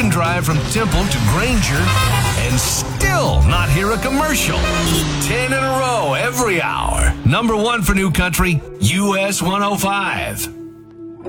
can drive from Temple to Granger and still not hear a commercial. 10 in a row every hour. Number one for New Country, US 105.